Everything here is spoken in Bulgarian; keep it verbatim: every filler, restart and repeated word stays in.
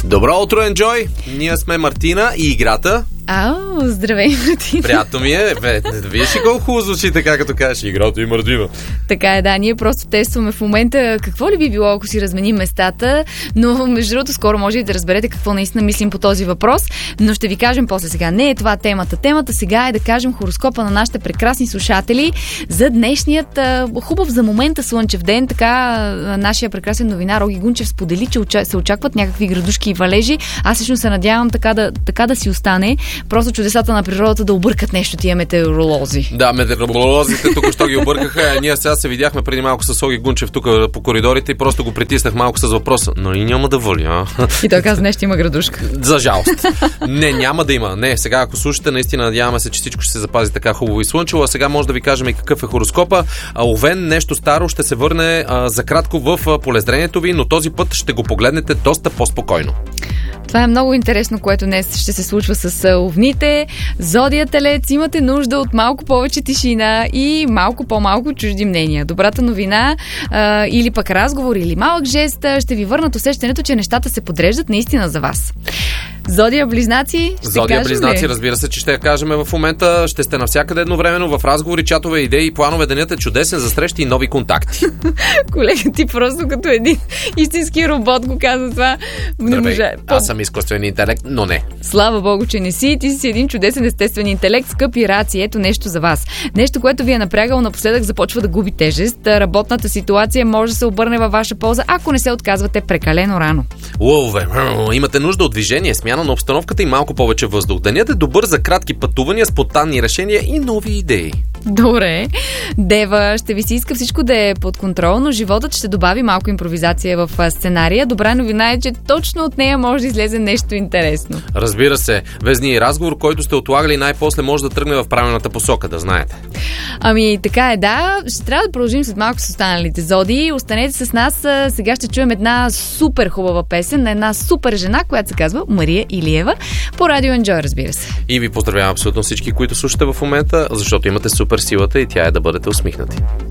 Добро утро, Enjoy! Ние сме Мартина и играта. Ау, здравей, Мартина. Приятно ми е. Бе, виж ли колко хубаво звучи така, като кажеш играта и Мартина. Така е, да. Ние просто тестваме в момента какво ли би било, ако си разменим местата, но между другото скоро може и да разберете какво наистина мислим по този въпрос, но ще ви кажем после сега. Не е това темата. Темата сега е да кажем хороскопа на нашите прекрасни слушатели за днешният а, хубав за момента слънчев ден. Така а, нашия прекрасен новинар Оги Гунчев сподели, че оча... се очакват някакви градушки и валежи. Аз лично се надявам така да, така да си остане. Просто чудесата на природата да объркат нещо тия метеоролози. Да, метеоролозите тук що ги объркаха. Ние сега се видяхме преди малко с Оги Гунчев тук по коридорите и просто го притиснах малко с въпроса. Но и няма да вали, а? И той каза, нещо има градушка. За жалост. Не, няма да има. Не, сега ако слушате, наистина надяваме се, че всичко ще се запази така хубаво и слънчево. А сега може да ви кажем и какъв е хороскопа. А, Овен, нещо старо ще се върне а, за кратко в полезрението ви, но този път ще го погледнете доста по-спокойно. Това е много интересно, което днес ще се случва с овните. Зодия Телец, имате нужда от малко повече тишина и малко по-малко чужди мнения. Добрата новина а, или пък разговор, или малък жест ще ви върнат усещането, че нещата се подреждат наистина за вас. Зодия Близнаци, ще Зодия Близнаци, ли? разбира се, че ще я кажем в момента. Ще сте навсякъде едновременно в разговори, чатове, идеи и планове. Денят е чудесен за срещи и нови контакти. Колега, ти просто като един истински робот го каза това. Не може. Аз съм изкуствен интелект, но не. Слава Богу, че не си. Ти си един чудесен естествен интелект, скъпи раци. Ето нещо за вас. Нещо, което ви е напрягало напоследък, започва да губи тежест. Работната ситуация може да се обърне във ваша полза, ако не се отказвате прекалено рано. Лове, имате нужда от движение, смяна на обстановката и малко повече въздух. Денят е добър за кратки пътувания, спонтанни решения и нови идеи. Добре. Дева, ще ви се иска всичко да е под контрол, но животът ще добави малко импровизация в сценария. Добра новина е, че точно от нея може да излезе нещо интересно. Разбира се, везни разговор, който сте отлагали, най-после може да тръгне в правилната посока, да знаете. Ами, така е, да. Ще трябва да продължим след малко с останалите зодии. Останете с нас. Сега ще чуем една супер хубава песен на една супер жена, която се казва Мария Илиева. По Радио Enjoy, разбира се. И ви поздравявам абсолютно всички, които слушате в момента, защото имате супер силата и тя е да бъдете усмихнати.